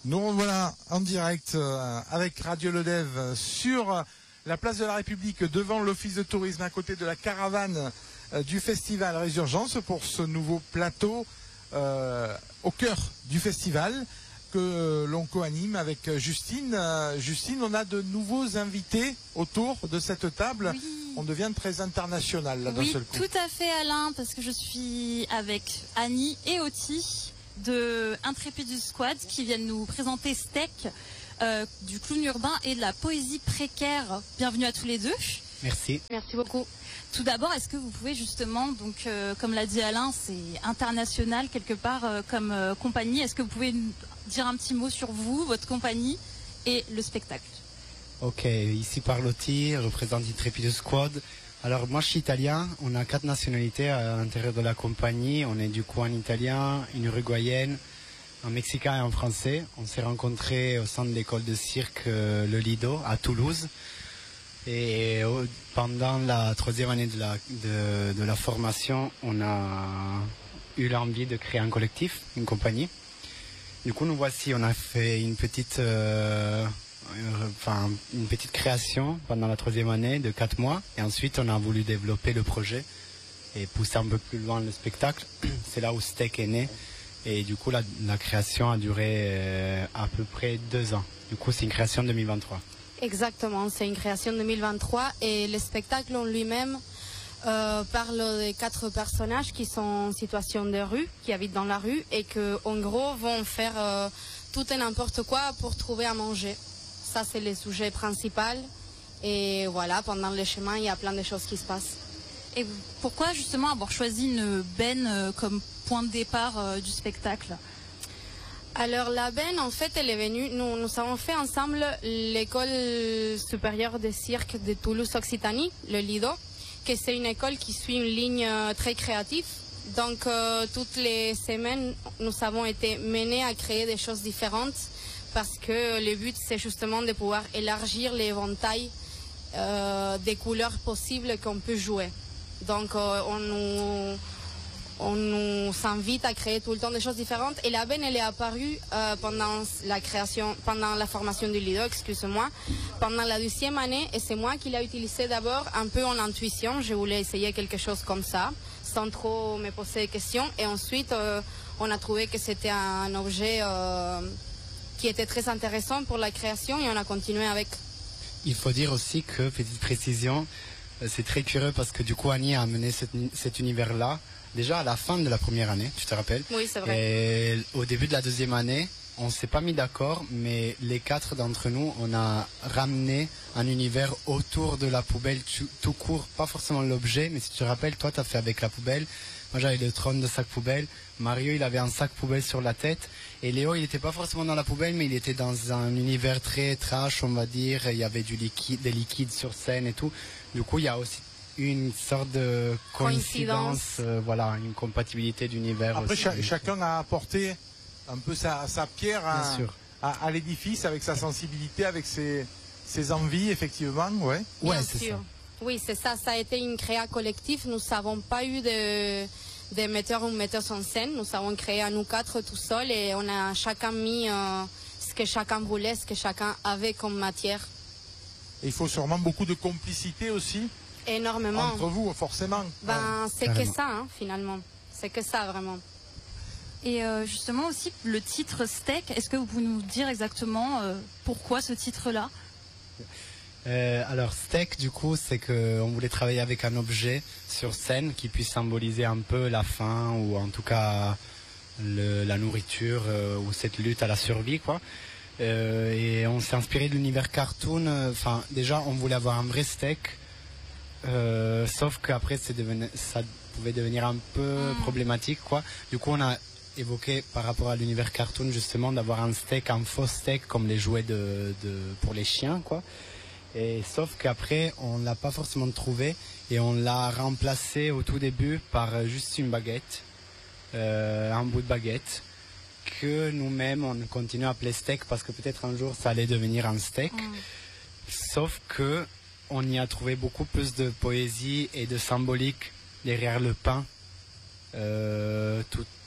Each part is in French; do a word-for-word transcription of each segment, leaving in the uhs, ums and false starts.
Nous voilà en direct euh, avec Radio Le Dev sur la place de la République devant l'office de tourisme à côté de la caravane euh, du festival Résurgence pour ce nouveau plateau euh, au cœur du festival que l'on co-anime avec Justine. Euh, Justine, on a de nouveaux invités autour de cette table. Oui. On devient très international là d'un oui, seul coup. Tout à fait Alain, parce que je suis avec Annie et Oti de Intrépidus Squad qui viennent nous présenter Steak, euh, du clown urbain et de la poésie précaire. Bienvenue à tous les deux. Merci. Merci beaucoup. Tout d'abord, est-ce que vous pouvez justement, donc euh, comme l'a dit Alain, c'est international quelque part euh, comme euh, compagnie. Est-ce que vous pouvez nous dire un petit mot sur vous, votre compagnie et le spectacle? Ok, ici par Oti, représente Intrépidus Squad. Alors moi je suis italien, on a quatre nationalités à l'intérieur de la compagnie. On est du coup un italien, une uruguayenne, un mexicain et un français. On s'est rencontrés au sein de l'école de cirque euh, Le Lido à Toulouse. Et euh, pendant la troisième année de la, de, de la formation, on a eu l'envie de créer un collectif, une compagnie. Du coup nous voici, on a fait une petite... Euh, Enfin, une petite création pendant la troisième année de quatre mois et ensuite on a voulu développer le projet et pousser un peu plus loin le spectacle. C'est là où Steak est né et du coup la, la création a duré euh, à peu près deux ans. Du coup c'est une création deux mille vingt-trois. Exactement, c'est une création deux mille vingt-trois et le spectacle en lui-même euh, parle des quatre personnages qui sont en situation de rue, qui habitent dans la rue et qui en gros vont faire euh, tout et n'importe quoi pour trouver à manger. Ça, c'est le sujet principal. Et voilà, pendant le chemin, il y a plein de choses qui se passent. Et pourquoi justement avoir choisi une benne euh, comme point de départ euh, du spectacle? Alors, la benne, en fait, elle est venue... Nous, nous avons fait ensemble l'école supérieure de cirque de Toulouse-Occitanie, le Lido, que c'est une école qui suit une ligne euh, très créative. Donc, euh, toutes les semaines, nous avons été menés à créer des choses différentes. Parce que le but, c'est justement de pouvoir élargir l'éventail euh, des couleurs possibles qu'on peut jouer. Donc, euh, on, nous, on nous invite à créer tout le temps des choses différentes. Et la benne, elle est apparue euh, pendant la création, pendant la formation du Lido, excusez-moi, pendant la deuxième année. Et c'est moi qui l'ai utilisé d'abord un peu en intuition. Je voulais essayer quelque chose comme ça, sans trop me poser de questions. Et ensuite, euh, on a trouvé que c'était un objet... Euh, qui était très intéressant pour la création et on a continué avec. Il faut dire aussi que, petite précision, c'est très curieux parce que du coup Annie a amené cet, cet univers-là déjà à la fin de la première année, tu te rappelles? Oui, c'est vrai. Et au début de la deuxième année, on ne s'est pas mis d'accord, mais les quatre d'entre nous, on a ramené un univers autour de la poubelle tout, tout court, pas forcément l'objet, mais si tu te rappelles, toi tu as fait avec la poubelle. Moi j'avais le trône de sac poubelle, Mario il avait un sac poubelle sur la tête et Léo il n'était pas forcément dans la poubelle mais il était dans un univers très trash on va dire, il y avait du liquide, des liquides sur scène et tout. Du coup il y a aussi une sorte de coïncidence, coïncidence. Euh, voilà, une compatibilité d'univers. Après aussi. cha chacun a apporté un peu sa, sa pierre à, à, à l'édifice avec sa sensibilité, avec ses, ses envies effectivement. Ouais, ouais c'est ça. Oui, c'est ça, ça a été une créa collective. Nous n'avons pas eu de, de metteur ou metteuse en scène. Nous avons créé à nous quatre tout seuls et on a chacun mis euh, ce que chacun voulait, ce que chacun avait comme matière. Et il faut sûrement beaucoup de complicité aussi. Énormément. Entre vous, forcément. Ben, ouais. C'est que ça, hein, finalement. C'est que ça, vraiment. Et euh, justement aussi, le titre Steak, est-ce que vous pouvez nous dire exactement euh, pourquoi ce titre-là? Euh, alors Steak du coup c'est qu'on voulait travailler avec un objet sur scène qui puisse symboliser un peu la faim ou en tout cas le, la nourriture euh, ou cette lutte à la survie quoi. Euh, et on s'est inspiré de l'univers cartoon, enfin euh, déjà on voulait avoir un vrai steak euh, sauf qu'après ça pouvait devenir un peu mmh. problématique quoi. Du coup on a évoqué par rapport à l'univers cartoon justement d'avoir un steak, un faux steak comme les jouets de, de, pour les chiens quoi. Et sauf qu'après, on ne l'a pas forcément trouvé et on l'a remplacé au tout début par juste une baguette, euh, un bout de baguette, que nous-mêmes on continue à appeler steak parce que peut-être un jour ça allait devenir un steak. Mm. Sauf que on y a trouvé beaucoup plus de poésie et de symbolique derrière le pain, euh, tout,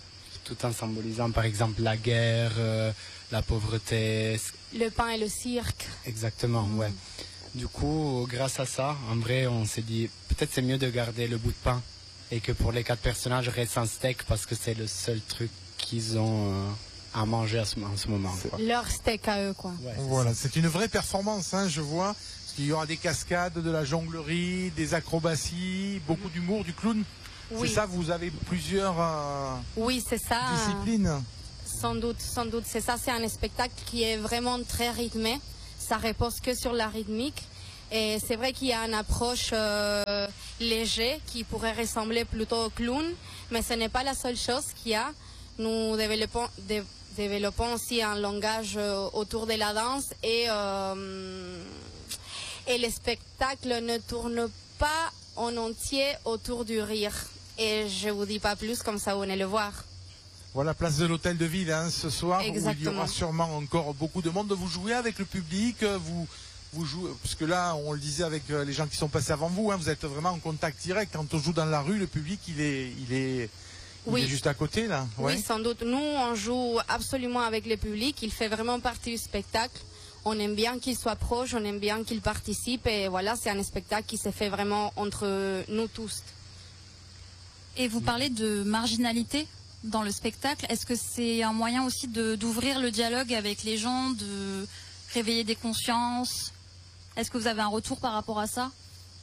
tout en symbolisant par exemple la guerre, euh, la pauvreté. Le pain et le cirque. Exactement, mmh. ouais. Du coup, grâce à ça, en vrai, on s'est dit peut-être c'est mieux de garder le bout de pain et que pour les quatre personnages reste un steak parce que c'est le seul truc qu'ils ont euh, à manger à ce, en ce moment. Quoi. Leur steak à eux, quoi. Ouais, voilà, c'est une vraie performance, hein, je vois. Parce qu'il y aura des cascades, de la jonglerie, des acrobaties, beaucoup d'humour, du clown. Oui. C'est ça, vous avez plusieurs euh, oui, c'est ça. disciplines. Sans doute, sans doute. C'est ça, c'est un spectacle qui est vraiment très rythmé. Ça repose que sur la rythmique. Et c'est vrai qu'il y a une approche euh, légère qui pourrait ressembler plutôt au clown, mais ce n'est pas la seule chose qu'il y a. Nous développons, dé, développons aussi un langage euh, autour de la danse et, euh, et le spectacle ne tourne pas en entier autour du rire. Et je ne vous dis pas plus, comme ça vous venez le voir. Voilà, place de l'Hôtel de Ville, hein, ce soir, exactement. Où il y aura sûrement encore beaucoup de monde. Vous jouez avec le public, vous, vous jouez, parce que là, on le disait avec les gens qui sont passés avant vous, hein, vous êtes vraiment en contact direct. Quand on joue dans la rue, le public, il est, il est, il oui. est juste à côté, là. Ouais. Oui, sans doute. Nous, on joue absolument avec le public. Il fait vraiment partie du spectacle. On aime bien qu'il soit proche, on aime bien qu'il participe. Et voilà, c'est un spectacle qui se fait vraiment entre nous tous. Et vous parlez de marginalité dans le spectacle. Est-ce que c'est un moyen aussi de, d'ouvrir le dialogue avec les gens, de réveiller des consciences? Est-ce que vous avez un retour par rapport à ça?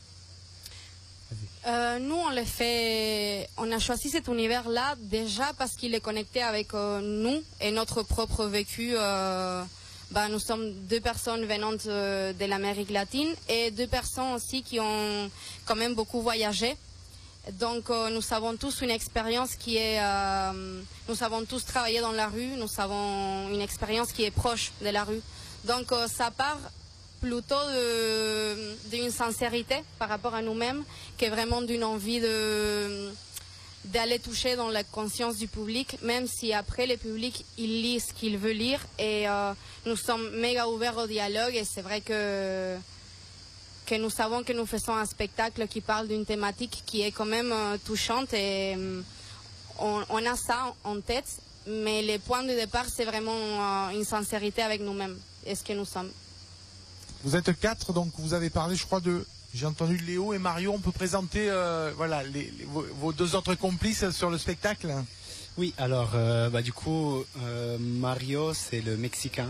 euh, Nous, on le fait. On a choisi cet univers-là déjà parce qu'il est connecté avec euh, nous et notre propre vécu. Euh, bah, nous sommes deux personnes venant de, de l'Amérique latine et deux personnes aussi qui ont quand même beaucoup voyagé. Donc euh, nous avons tous une expérience qui est, euh, nous avons tous travaillé dans la rue, nous avons une expérience qui est proche de la rue. Donc euh, ça part plutôt d'une sincérité par rapport à nous-mêmes que vraiment d'une envie de d'aller toucher dans la conscience du public, même si après le public il lit ce qu'il veut lire et euh, nous sommes méga ouverts au dialogue et c'est vrai que que nous savons que nous faisons un spectacle qui parle d'une thématique qui est quand même euh, touchante et euh, on, on a ça en tête, mais le point de départ c'est vraiment euh, une sincérité avec nous-mêmes et ce que nous sommes. Vous êtes quatre, donc vous avez parlé, je crois, de, j'ai entendu Léo et Mario. On peut présenter, euh, voilà, les, les, vos, vos deux autres complices sur le spectacle. Oui, alors, euh, bah, du coup, euh, Mario, c'est le Mexicain.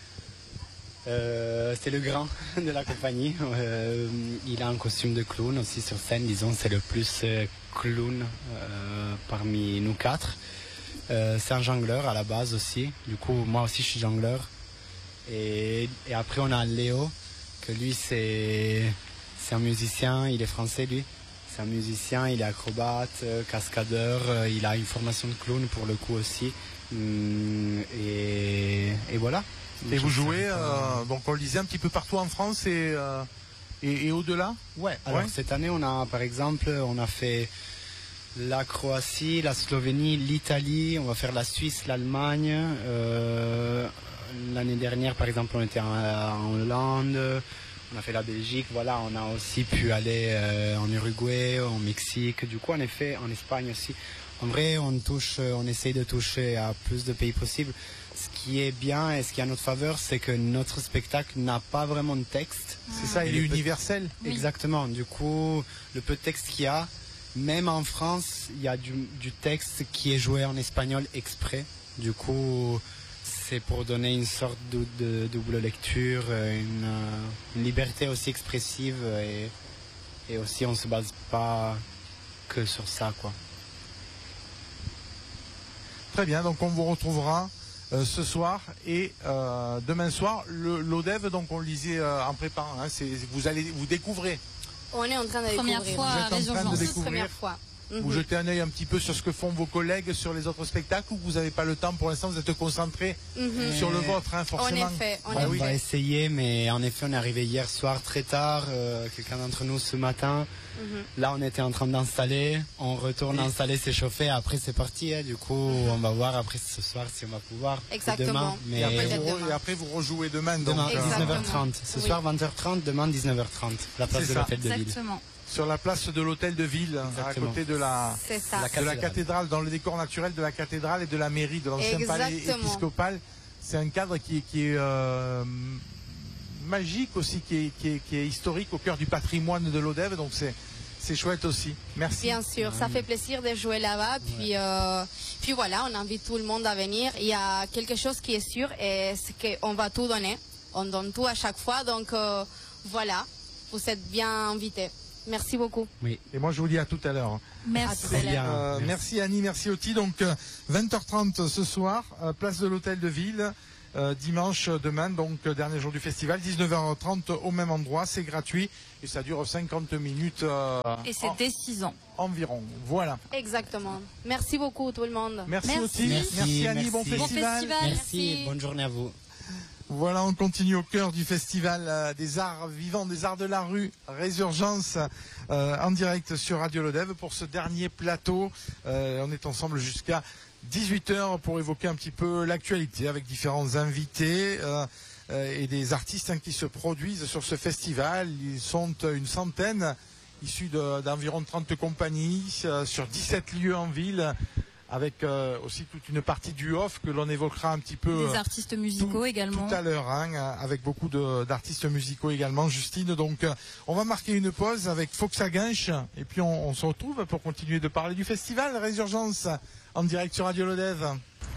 Euh, c'est le grand de la compagnie. Euh, il a un costume de clown aussi sur scène. Disons, c'est le plus euh, clown euh, parmi nous quatre. Euh, c'est un jongleur à la base aussi. Du coup, moi aussi, je suis jongleur. Et, et après, on a Léo, que lui, c'est c'est un musicien. Il est français, lui. C'est un musicien. Il est acrobate, euh, cascadeur. Euh, il a une formation de clown pour le coup aussi. Hum, et, et voilà. Et vous jouez, euh, donc on le disait, un petit peu partout en France et, euh, et, et au-delà? Ouais, alors ouais. Cette année, on a par exemple, on a fait la Croatie, la Slovénie, l'Italie, on va faire la Suisse, l'Allemagne. Euh, l'année dernière, par exemple, on était en, en Hollande, on a fait la Belgique, voilà, on a aussi pu aller euh, en Uruguay, en Mexique, du coup, en effet, en Espagne aussi. En vrai, on touche, on essaye de toucher à plus de pays possible. Ce qui est bien et ce qui est à notre faveur, c'est que notre spectacle n'a pas vraiment de texte. C'est ça, il est universel. Oui. Exactement. Du coup, le peu de texte qu'il y a, même en France, il y a du, du texte qui est joué en espagnol exprès. Du coup, c'est pour donner une sorte de, de, de double lecture, une, une liberté aussi expressive et, et aussi on ne se base pas que sur ça, quoi. Très bien, donc on vous retrouvera Euh, ce soir et euh, demain soir. L'O D E V, donc on le disait euh, en préparant, hein, vous allez vous découvrez. On est en train de première découvrir. fois, vous êtes en train de découvrir. Première fois. Mm-hmm. Vous jetez un œil un petit peu sur ce que font vos collègues sur les autres spectacles, ou vous n'avez pas le temps pour l'instant, vous êtes concentré mm-hmm. sur le vôtre, hein, forcément. En effet, en on effet. va essayer, mais en effet on est arrivé hier soir très tard, euh, quelqu'un d'entre nous ce matin. Mm-hmm. Là on était en train d'installer, on retourne oui. installer, s'échauffer, après c'est parti, hein, du coup mm-hmm. on va voir après ce soir si on va pouvoir. Exactement. Demain, mais et, après vous, et après vous rejouez demain. Demain donc, dix-neuf heures trente, ce oui. soir vingt heures trente, demain dix-neuf heures trente, la place de l'Hôtel de Ville. Exactement. sur la place de l'hôtel de ville, Exactement. à côté de la, C'est ça. La de la cathédrale. cathédrale, dans le décor naturel de la cathédrale et de la mairie, de l'ancien palais Exactement. épiscopal. C'est un cadre qui est, qui est euh, magique aussi, qui est, qui, est, qui est historique, au cœur du patrimoine de l'Odève, donc c'est c'est chouette aussi. Merci. Bien sûr, ça fait plaisir de jouer là-bas. Puis, euh, puis voilà, on invite tout le monde à venir. Il y a quelque chose qui est sûr, et c'est qu'on va tout donner. On donne tout à chaque fois, donc euh, voilà, vous êtes bien invités. Merci beaucoup. Oui. Et moi je vous dis à tout à l'heure. Merci. À tout à l'heure. Bien, Euh, merci. merci Annie, merci Oti. Donc euh, vingt heures trente ce soir, euh, place de l'Hôtel de Ville. Euh, dimanche demain, donc euh, dernier jour du festival, dix-neuf heures trente au même endroit, c'est gratuit et ça dure cinquante minutes euh, Et c'est en- dès six ans. environ. Voilà. Exactement. Merci beaucoup tout le monde. Merci, Merci. Oti, Merci, merci Annie, merci. bon Bon festival. festival. Merci, Merci. bonne journée à vous. Voilà, on continue au cœur du festival euh, des arts vivants, des arts de la rue, Résurgence, euh, en direct sur Radio Lodève pour ce dernier plateau. Euh, on est ensemble jusqu'à dix-huit heures pour évoquer un petit peu l'actualité avec différents invités euh, euh, et des artistes hein, qui se produisent sur ce festival. Ils sont une centaine, issus de- d'environ trente compagnies, euh, sur dix-sept lieux en ville, avec euh, aussi toute une partie du off que l'on évoquera un petit peu Des artistes musicaux tout, également. tout à l'heure, hein, avec beaucoup de- d'artistes musicaux également, Justine. Donc, euh, on va marquer une pause avec Fox à Guinche, et puis on, on se retrouve pour continuer de parler du festival Résurgence en direct sur Radio Lodève.